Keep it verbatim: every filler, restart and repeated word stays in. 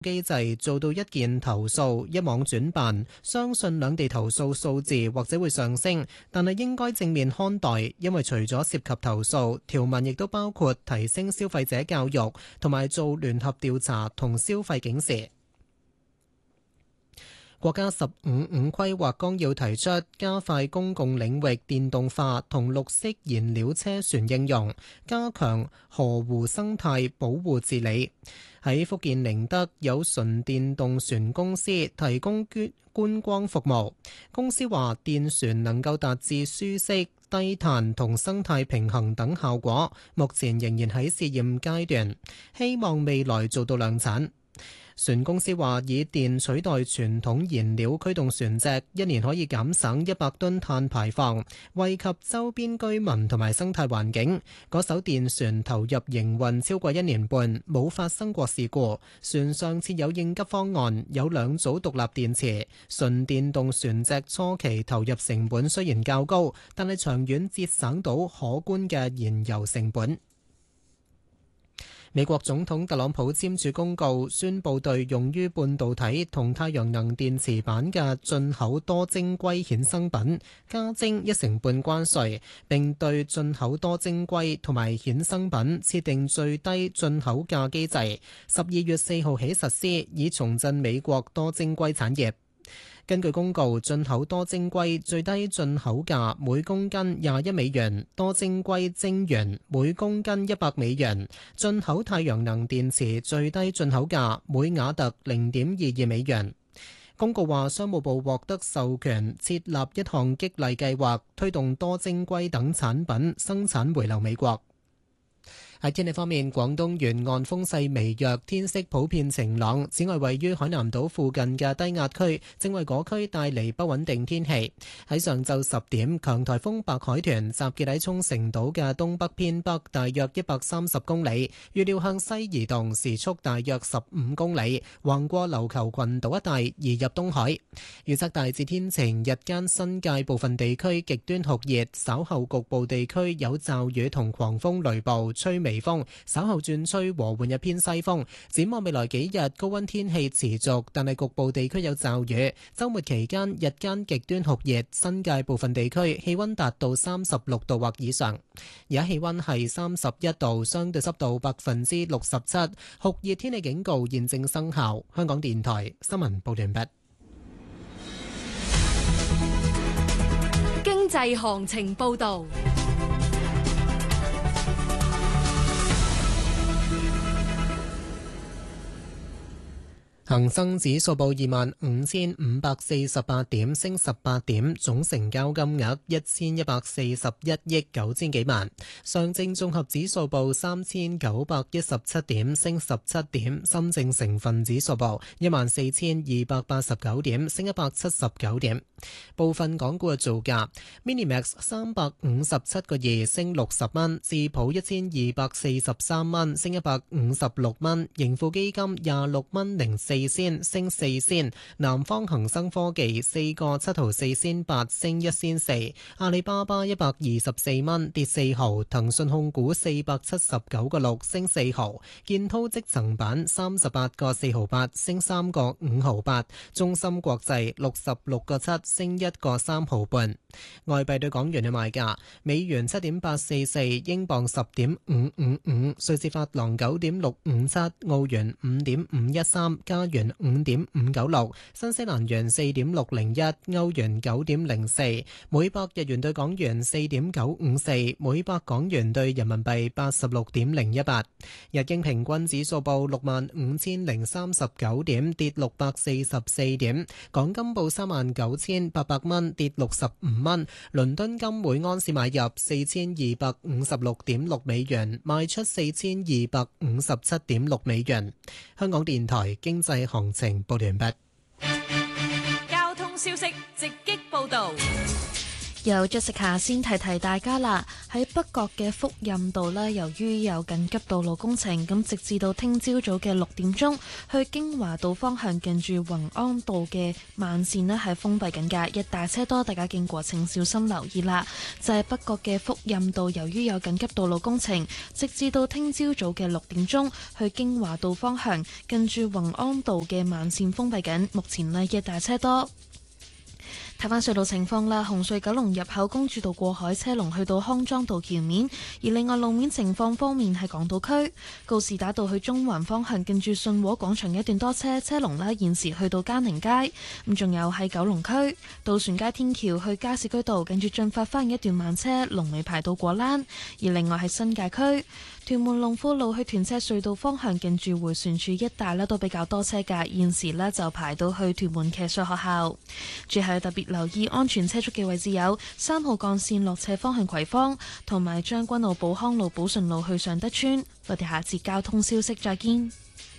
機制做到一件投訴一網轉辦，相信兩地投訴數字或者會上升，但係應該正面看待，因為除咗涉及投訴，條文亦都包括提升消費者教育同埋做聯合調查同消費警示。國家十五五規劃綱要提出加快公共領域電動化同綠色燃料車船應用，加強河湖生態保護治理。喺福建寧德有純電動船公司提供觀光服務，公司話電船能夠達至舒適、低碳同生態平衡等效果，目前仍然喺試驗階段，希望未來做到量產。船公司話以電取代傳統燃料驅動船隻，一年可以減省一百噸碳排放，惠及周邊居民同埋生態環境。嗰艘電船投入營運超過一年半，冇發生過事故。船上設有應急方案，有兩組獨立電池。純電動船隻初期投入成本雖然較高，但係長遠節省到可觀嘅燃油成本。美國總統特朗普簽署公告，宣布對用於半導體同太陽能電池板嘅進口多晶硅衍生品加徵一成半關稅，並對進口多晶硅同埋衍生品設定最低進口價機制，十二月四號起實施，以重振美國多晶硅產業。根據公告，進口多晶硅最低進口價每公斤廿一美元，多晶硅晶圓每公斤一百美元。進口太陽能電池最低進口價每瓦特零點二二美元。公告話，商務部獲得授權設立一項激勵計劃，推動多晶硅等產品生產回流美國。喺天氣方面，廣東沿岸風勢微弱，天色普遍晴朗。此外，位於海南島附近嘅低壓區正為嗰區帶嚟不穩定天氣。喺上晝十點，強颱風白海豚集結喺沖繩島嘅東北偏北大約一百三十公里，預料向西移動，時速大約十五公里，橫過琉球群島一帶移入東海。預測大致天晴，日間新界部分地區極端酷熱，稍後局部地區有驟雨同狂風雷暴，吹微微風，稍後轉吹和緩一偏西風。展望未來幾日，高溫天氣持續，但係局部地區有驟雨。週末期間日間極端酷熱，新界部分地區氣溫達到三十六度或以上。而家氣溫係三十一度，相對濕度百分之六十七，酷熱天氣警告現正生效。香港電台新聞報完畢。 經濟行情報道。 恒生指數報二萬五千五百四十八點，升十八點，總成交金額一千一百四十一億九千幾萬。上證綜合指數報三千九百一十七點，升十七點。深證成分指數報一萬四千二百八十九點，升一百七十九點。部分港股嘅造價 ：Minimax 三百五十七個二，升六十蚊；智普一千二百四十三蚊，升一百五十六蚊；盈富基金廿六蚊零四仙，升四仙；南方恒生科技四個七毫四仙八，升一仙四；阿里巴巴一百二十四蚊，跌四毫；騰訊控股四百七十九個六，升四毫；建滔積層板三十八個四毫八，升三個五毫八；中芯國際六十六個七，升一個三毫半。外幣對港元嘅賣價：美元七點八四四，英鎊十點五五五，瑞士法郎九點六五七，澳元五點五一三，加元五點五九六，新西蘭元四點六零一，歐元九點零四，每百日元對港元四點九五四，每百港元對人民幣八十六點零一八。日經平均指數報六萬五千零三十九點，跌六百四十四點。港金報三萬九千八百蚊，跌六十五蚊。倫敦金每盎司買入四千二百五十六點六美元，賣出四千二百五十七點六美元。香港電台經濟行情報完畢。 交通消息直擊報道。 由 Jessica 先提提大家啦，喺北角嘅福蔭道呢，由於有緊急道路工程，咁直至到聽朝早嘅六點鐘，去京華道方向近住宏安道嘅慢線呢係封閉緊㗎，一大車多，大家經過請小心留意啦。就係北角嘅福蔭道，由於有緊急道路工程，直至到聽朝早嘅六點鐘，去京華道方向近住宏安道嘅慢線封閉緊，目前呢，一大車多。睇返隧道情況啦，紅隧九龍入口公主道過海車龍去到康莊道橋面，而另外路面情況方面係港島區告士打道去中環方向近住信和廣場一段多車，車龍呢現時去到嘉寧街，咁仲有喺九龍區渡船街天橋去加士居道近住進發花園一段慢車，龍尾排到果欄，而另外喺新界區屯門龍富路去屯赤隧道方向近住迴旋處一帶呢都比較多車㗎，現時呢就排到去屯門騎術學校。最後特別留意安全車速嘅位置有三號幹線落斜方向葵芳，同埋將軍澳寶康路寶順路去尚德村。我哋下節交通消息再見。